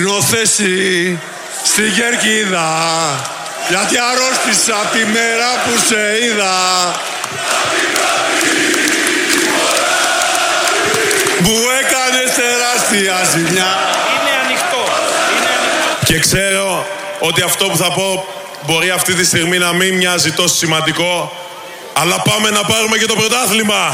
Δίνω θέση στη κερκίδα, γιατί αρρώστησα τη μέρα που σε είδα. Μου έκανες τεράστια ζημιά. Είναι ανοιχτό. Και ξέρω ότι αυτό που θα πω μπορεί αυτή τη στιγμή να μην μοιάζει τόσο σημαντικό, αλλά πάμε να πάρουμε και το πρωτάθλημα.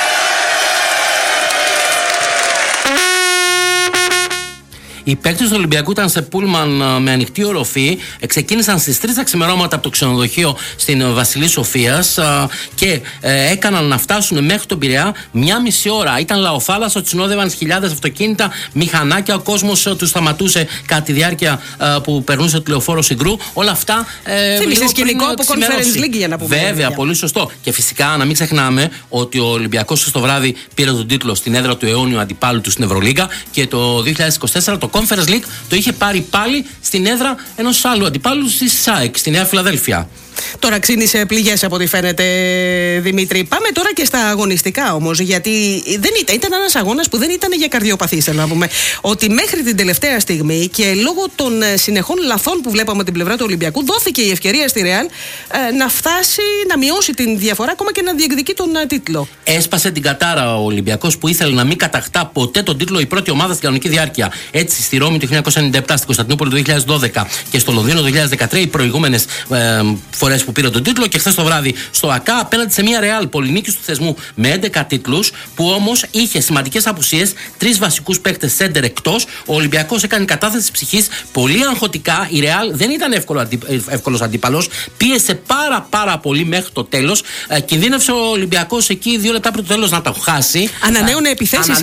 Οι παίκτες του Ολυμπιακού ήταν σε πούλμαν με ανοιχτή οροφή. Ξεκίνησαν στις 3 τα ξημερώματα από το ξενοδοχείο στην Βασιλής Σοφίας και έκαναν να φτάσουν μέχρι τον Πειραιά 1,5 ώρα. Ήταν λαοθάλασσα, τους συνόδευαν χιλιάδες αυτοκίνητα, μηχανάκια. Ο κόσμος τους σταματούσε κατά τη διάρκεια που περνούσε το λεωφόρο Συγκρού. Όλα αυτά. Θύμισε σκηνικό από Conference League, για να πούμε. Βέβαια, πολύ σωστό. Και φυσικά να μην ξεχνάμε ότι ο Ολυμπιακός το βράδυ πήρε τον τίτλο στην έδρα του αιώνιου αντιπάλου του στην Ευρωλίγκα και το 2024 το Conference League το είχε πάρει πάλι στην έδρα ενός άλλου αντιπάλου στη ΣΑΕΚ, στη Νέα Φιλαδέλφια. Τώρα ξύνησε πληγές από ό,τι φαίνεται, Δημήτρη. Πάμε τώρα και στα αγωνιστικά όμως, γιατί ήταν ένας αγώνας που δεν ήταν για καρδιοπαθείς, θέλω να πούμε. Ότι μέχρι την τελευταία στιγμή και λόγω των συνεχών λαθών που βλέπαμε από την πλευρά του Ολυμπιακού, δόθηκε η ευκαιρία στη Ρεάλ να φτάσει, να μειώσει την διαφορά, ακόμα και να διεκδικεί τον τίτλο. Έσπασε την κατάρα ο Ολυμπιακός που ήθελε να μην κατακτά ποτέ τον τίτλο η πρώτη ομάδα στην κανονική διάρκεια. Έτσι, στη Ρώμη το 1997, στην Κωνσταντινούπολη το 2012 και στο Λονδίνο το 2013, οι προηγούμενες φορές που πήρε τον τίτλο, και χθες το βράδυ στο ΑΚΑ απέναντι σε μια Ρεάλ πολυνίκης του θεσμού με 11 τίτλους, που όμως είχε σημαντικές απουσίες, 3 βασικούς παίκτες σέντερ εκτός. Ο Ολυμπιακός έκανε κατάθεση ψυχής πολύ αγχωτικά. Η Ρεάλ δεν ήταν εύκολος αντίπαλος. Πίεσε πάρα πολύ μέχρι το τέλος. Κινδύνευσε ο Ολυμπιακός εκεί 2 λεπτά πριν το τέλος να το χάσει. Ανανέωνε επιθέσεις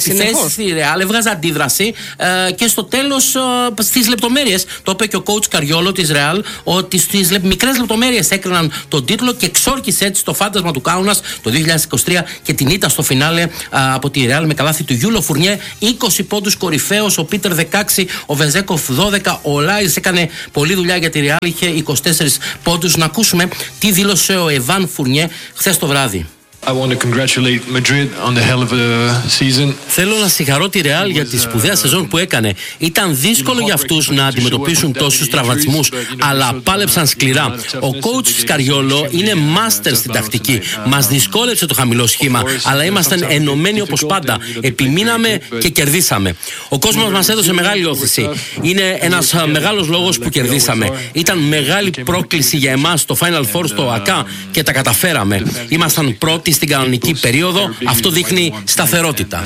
η Ρεάλ, έβγαζε αντίδραση και στο τέλος στις λεπτομέρειες. Το είπε και ο coach Καριόλο της Ρεάλ, ότι στις μικρές λεπτομέρειες έκριναν τον τίτλο και εξόρκησε έτσι το φάντασμα του Κάουνας το 2023 και την ήττα στο φινάλε από τη Ρεάλ με καλάθι του Γιούλο Φουρνιέ. 20 πόντους κορυφαίος, ο Πίτερ 16, ο Βεζέκοφ 12, ο Λάις έκανε πολλή δουλειά για τη Ρεάλ, είχε 24 πόντους. Να ακούσουμε τι δήλωσε ο Εβάν Φουρνιέ χθες το βράδυ. I want to congratulate Madrid on the hell of a season. Θέλω να συγχαρώ τη Ρεάλ για τη σπουδαία σεζόν που έκανε. Ήταν δύσκολο για αυτούς να αντιμετωπίσουν τόσους τραυματισμούς, αλλά πάλεψαν σκληρά. Ο coach της Καριόλο είναι master στην τακτική. Μας δυσκόλεψε το χαμηλό σχήμα, αλλά ήμασταν ενωμένοι όπως πάντα. Επιμείναμε και κερδίσαμε. Ο κόσμος μας έδωσε μεγάλη όθηση. Είναι ένας μεγάλος λόγος που κερδίσαμε. Ήταν μεγάλη πρόκληση για εμάς το Final Four στο ΑΚΑ και τα καταφέραμε. Ήμασταν πρώτοι στην κανονική περίοδο. Αυτό δείχνει σταθερότητα.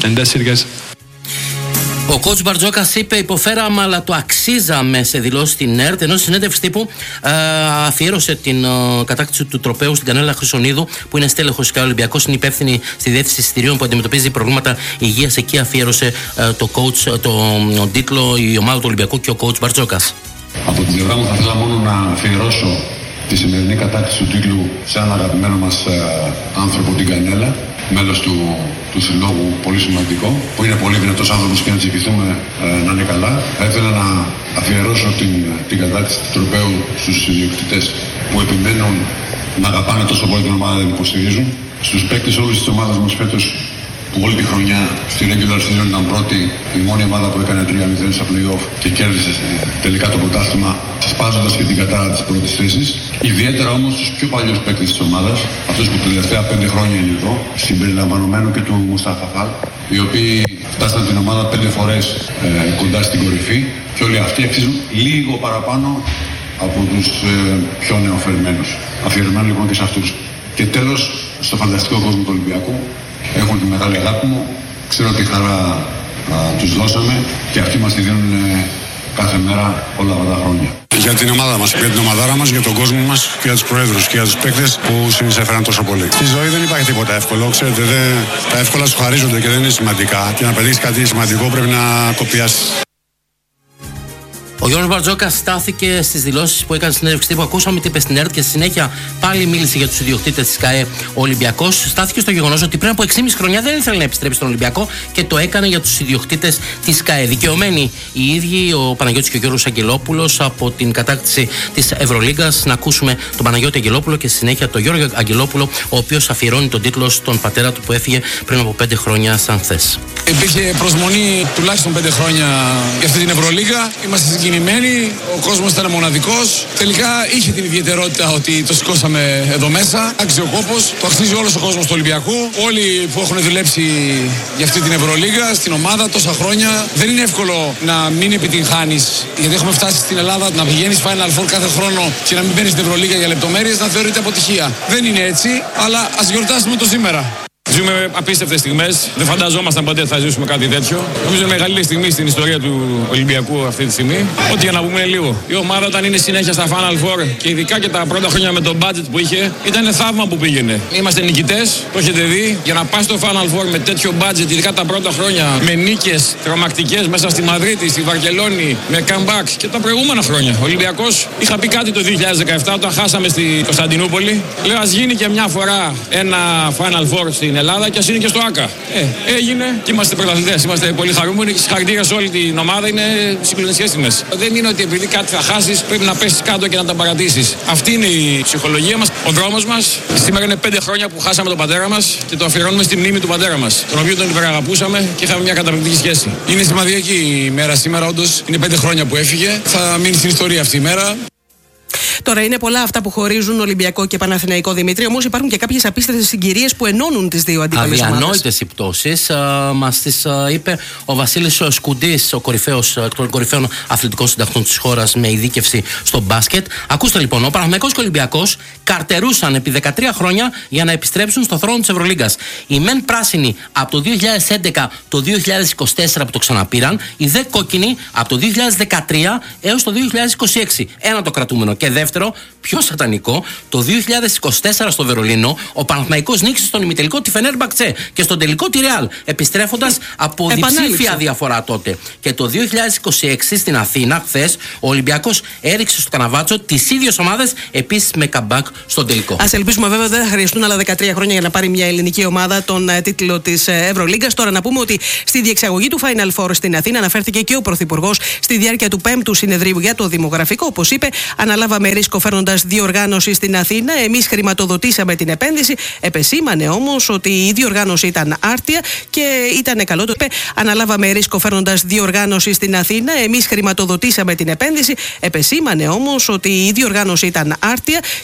Ο coach Μπαρτζόκας είπε: υποφέραμε, αλλά το αξίζαμε, σε δηλώσει στην ΕΡΤ. Ενώ στη συνέντευξη τύπου αφιέρωσε την κατάκτηση του τροπαίου στην Κανέλα Χρυσονίδου, που είναι στέλεχος και Ολυμπιακός, είναι υπεύθυνη στη διεύθυνση εισιτηρίων που αντιμετωπίζει προβλήματα υγείας. Εκεί αφιέρωσε τον τίτλο η ομάδα του Ολυμπιακού και ο coach Μπαρτζόκας. Από την πλευρά μου θα ήθελα μόνο να αφιερώσω τη σημερινή κατάκτηση του τίτλου σε έναν αγαπημένο μας άνθρωπο, την Κανέλα, μέλος του συλλόγου, πολύ σημαντικό, που είναι πολύ δυνατός άνθρωπος και να τσικηθούμε να είναι καλά. Θα ήθελα να αφιερώσω την κατάκτηση του τροπαίου στους ιδιοκτητές που επιμένουν να αγαπάνε τόσο πολύ την ομάδα, να την υποστηρίζουν, στους παίκτες όλης της ομάδας μας φέτος, που όλη τη χρονιά στη regular season ήταν πρώτη, η μόνη ομάδα που έκανε 3-0 στα play-off και κέρδισε τελικά το πρωτάθλημα, σπάζοντας και την κατάρα της πρώτης θέσης. Ιδιαίτερα όμως τους πιο παλιούς παίκτες της ομάδας, αυτούς που τα τελευταία 5 χρόνια είναι εδώ, συμπεριλαμβανομένου και του Μουστάφα Φαλ, οι οποίοι φτάσαν την ομάδα 5 φορές κοντά στην κορυφή, και όλοι αυτοί αξίζουν λίγο παραπάνω από τους πιο νεοφερμένους. Αφιερωμένοι λοιπόν και σε αυτούς. Και τέλος, στο φανταστικό κόσμο του Ολυμπιακού, έχουν τη μεγάλη αγάπη μου, ξέρω τι χαρά τους δώσαμε και αυτοί μας τη δίνουν κάθε μέρα όλα αυτά τα χρόνια. Για την ομάδα μας, για την ομαδάρα μας, για τον κόσμο μας και για τους προέδρους και για τους παίκτες που συνεισέφεραν τόσο πολύ. Στη ζωή δεν υπάρχει τίποτα εύκολο, ξέρετε, τα εύκολα σου χαρίζονται και δεν είναι σημαντικά, και να πετύχεις κάτι σημαντικό πρέπει να το πιάσεις. Ο Γιώργος Μπαρτζόκας στάθηκε στις δηλώσεις που έκανε στην συνέντευξη που ακούσαμε, τι είπε στην ΕΡΤ και στη συνέχεια πάλι μίλησε για τους ιδιοκτήτες της ΚΑΕ. Ο Ολυμπιακός στάθηκε στο γεγονός ότι πριν από 6,5 χρονιά δεν ήθελε να επιστρέψει στον Ολυμπιακό και το έκανε για τους ιδιοκτήτες της ΚΑΕ. Δικαιωμένοι οι ίδιοι, ο Παναγιώτης και ο Γιώργος Αγγελόπουλος, από την κατάκτηση της Ευρωλίγκας. Να ακούσουμε τον Παναγιώτη Αγγελόπουλο και στη συνέχεια τον Γιώργο Αγγελόπουλο, ο οποίος αφιερώνει τον τίτλο στον πατέρα του που έφυγε πριν από 5 χρόνια σαν χθες. Υπήρχε προσμονή τουλάχιστον 5 χρόνια για αυτή την Ευρωλίγα. Είμαστε συγκινημένοι. Ο κόσμος ήταν μοναδικός. Τελικά είχε την ιδιαιτερότητα ότι το σηκώσαμε εδώ μέσα. Άξιζε ο κόπος. Το αξίζει όλος ο κόσμος του Ολυμπιακού. Όλοι που έχουν δουλέψει για αυτή την Ευρωλίγα, στην ομάδα τόσα χρόνια. Δεν είναι εύκολο να μην επιτυγχάνεις. Γιατί έχουμε φτάσει στην Ελλάδα να πηγαίνεις Final Four κάθε χρόνο και να μην μπαίνεις στην Ευρωλίγα για λεπτομέρειες, να θεωρείται αποτυχία. Δεν είναι έτσι, αλλά ας γιορτάσουμε το σήμερα. Ζούμε απίστευτες στιγμές. Δεν φανταζόμασταν ποτέ θα ζήσουμε κάτι τέτοιο. Νομίζω είναι η μεγαλύτερη στιγμή στην ιστορία του Ολυμπιακού αυτή τη στιγμή. Ό,τι για να πούμε λίγο. Η ομάδα όταν είναι συνέχεια στα Final Four και ειδικά και τα πρώτα χρόνια με το budget που είχε, ήταν θαύμα που πήγαινε. Είμαστε νικητές, το έχετε δει. Για να πας στο Final Four με τέτοιο budget, ειδικά τα πρώτα χρόνια, με νίκες τρομακτικές μέσα στη Μαδρίτη, στη Βαρκελόνη, με comeback και τα προηγούμενα χρόνια. Ο Ολυμπιακός, είχα πει κάτι το 2017 όταν χάσαμε στη Κωνσταντινούπολη. Λέω ας γίνει και μια φορά ένα Final Four στην Ελλάδα και ας είναι και στο ΆΚΑ. Έγινε και είμαστε πρωταθλητές. Είμαστε πολύ χαρούμενοι και συγχαρητήρια σε όλη την ομάδα. Είναι συγκλονιστικές στιγμές. Δεν είναι ότι επειδή κάτι θα χάσεις πρέπει να πέσεις κάτω και να τα παρατήσεις. Αυτή είναι η ψυχολογία μας, ο δρόμος μας. Σήμερα είναι 5 χρόνια που χάσαμε τον πατέρα μας και το αφιερώνουμε στη μνήμη του πατέρα μας, τον οποίο τον υπεραγαπούσαμε και είχαμε μια καταπληκτική σχέση. Είναι σημαντική η μέρα σήμερα, όντως. Είναι 5 χρόνια που έφυγε. Θα μείνει στην ιστορία αυτή η μέρα. Τώρα είναι πολλά αυτά που χωρίζουν Ολυμπιακό και Παναθηναϊκό, Δημήτρη. Όμως υπάρχουν και κάποιες απίστευτες συγκυρίες που ενώνουν τις δύο αντίπαλες ομάδες. Αδιανόητες οι πτώσεις. Μας τις είπε ο Βασίλης Σκουντής, ο των κορυφαίων αθλητικών συντακτών της χώρας με ειδίκευση στο μπάσκετ. Ακούστε λοιπόν, ο Παναθηναϊκός και ο Ολυμπιακός καρτερούσαν επί 13 χρόνια για να επιστρέψουν στο θρόνο της Ευρωλίγκας. Οι μεν πράσινοι από το 2011 το 2024 που το ξαναπήραν, οι δε κόκκινοι από το 2013 έως το 2026. Ένα το κρατούμενο. Και δεύτερο, πιο σατανικό, το 2024 στο Βερολίνο, ο Παναθηναϊκός νίκησε στον ημιτελικό τη Φενέρμπαχτσε και στον τελικό τη Ρεάλ, επιστρέφοντας από διψήφια διαφορά τότε. Και το 2026 στην Αθήνα, χθες, ο Ολυμπιακός έριξε στο καναβάτσο τις ίδιες ομάδες, επίσης με comeback στον τελικό. Ας ελπίσουμε βέβαια δεν θα χρειαστούν άλλα 13 χρόνια για να πάρει μια ελληνική ομάδα τον τίτλο της Ευρωλίγκας. Τώρα να πούμε ότι στη διεξαγωγή του Final Four στην Αθήνα αναφέρθηκε και ο Πρωθυπουργός στη διάρκεια του 5ου συνεδρίου για το δημογραφικό. Όπως είπε, αναλάβαμε ρίσκο φέρνοντας διοργάνωση στην Αθήνα. Εμείς χρηματοδοτήσαμε την επένδυση. Επεσήμανε όμως ότι η διοργάνωση ήταν άρτια και ήταν καλό. Το είπε, αναλάβαμε ρίσκο φέρνοντας διοργάνωση στην Αθήνα. Εμείς χρηματοδοτήσαμε την επένδυση. Επεσήμανε όμως ότι η διοργάνωση ήταν άρτια